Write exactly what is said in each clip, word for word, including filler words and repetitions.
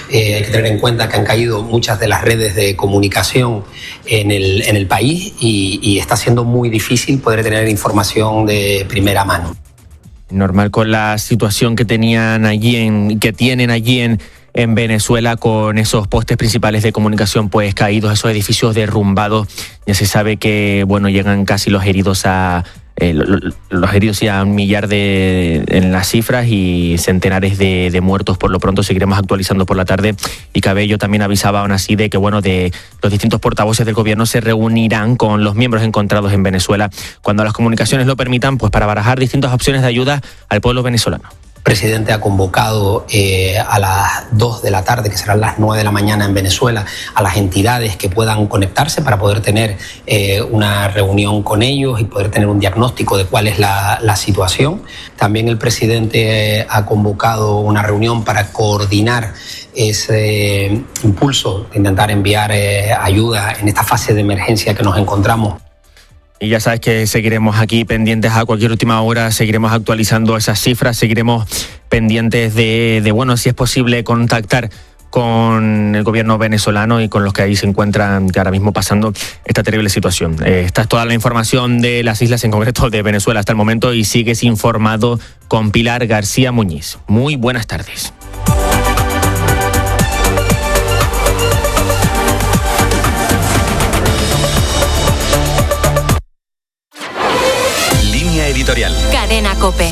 Eh, hay que tener en cuenta que han caído muchas de las redes de comunicación en el, en el país y, y está siendo muy difícil poder tener información de primera mano. Normal con la situación que tenían allí, en, que tienen allí en, en Venezuela, con esos postes principales de comunicación pues caídos, esos edificios derrumbados. Ya se sabe que bueno, llegan casi los heridos a eh, los heridos ya a un millar de en las cifras y centenares de, de muertos. Por lo pronto seguiremos actualizando por la tarde. Y Cabello también avisaba aún así de que bueno, de los distintos portavoces del gobierno se reunirán con los miembros encontrados en Venezuela cuando las comunicaciones lo permitan, pues para barajar distintas opciones de ayuda al pueblo venezolano. El presidente ha convocado eh, a las dos de la tarde, que serán las nueve de la mañana en Venezuela, a las entidades que puedan conectarse para poder tener eh, una reunión con ellos y poder tener un diagnóstico de cuál es la, la situación. También el presidente eh, ha convocado una reunión para coordinar ese impulso de intentar enviar eh, ayuda en esta fase de emergencia que nos encontramos. Y ya sabes que seguiremos aquí pendientes a cualquier última hora, seguiremos actualizando esas cifras, seguiremos pendientes de, de bueno, si es posible contactar con el gobierno venezolano y con los que ahí se encuentran ahora mismo pasando esta terrible situación. Eh, esta es toda la información de las islas, en concreto de Venezuela hasta el momento, y sigues informado con Pilar García Muñiz. Muy buenas tardes. Editorial. Cadena COPE.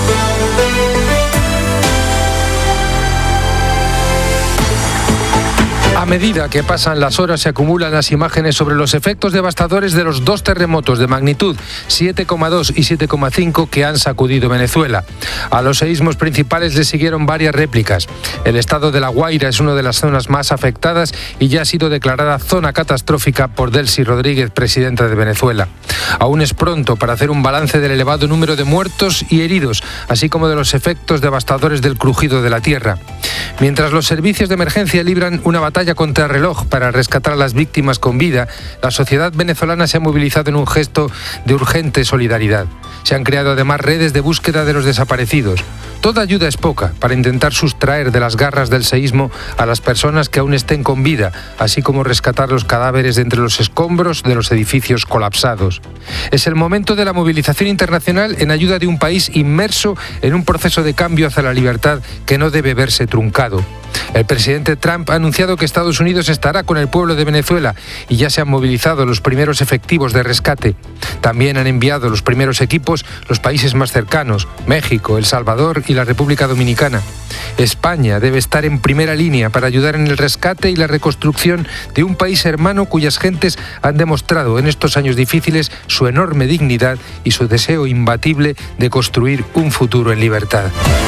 A medida que pasan las horas se acumulan las imágenes sobre los efectos devastadores de los dos terremotos de magnitud siete coma dos y siete coma cinco que han sacudido Venezuela. A los seísmos principales le siguieron varias réplicas. El estado de La Guaira es una de las zonas más afectadas y ya ha sido declarada zona catastrófica por Delcy Rodríguez, presidenta de Venezuela. Aún es pronto para hacer un balance del elevado número de muertos y heridos, así como de los efectos devastadores del crujido de la tierra. Mientras los servicios de emergencia libran una batalla contra reloj para rescatar a las víctimas con vida, la sociedad venezolana se ha movilizado en un gesto de urgente solidaridad. Se han creado además redes de búsqueda de los desaparecidos. Toda ayuda es poca para intentar sustraer de las garras del seísmo a las personas que aún estén con vida, así como rescatar los cadáveres de entre los escombros de los edificios colapsados. Es el momento de la movilización internacional en ayuda de un país inmerso en un proceso de cambio hacia la libertad que no debe verse truncado. El presidente Trump ha anunciado que Estados Unidos estará con el pueblo de Venezuela y ya se han movilizado los primeros efectivos de rescate. También han enviado los primeros equipos los países más cercanos, México, El Salvador y la República Dominicana. España debe estar en primera línea para ayudar en el rescate y la reconstrucción de un país hermano cuyas gentes han demostrado en estos años difíciles su enorme dignidad y su deseo imbatible de construir un futuro en libertad.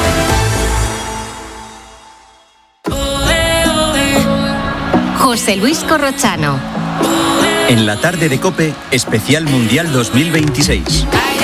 José Luis Corrochano. En la tarde de COPE, especial Mundial dos mil veintiséis.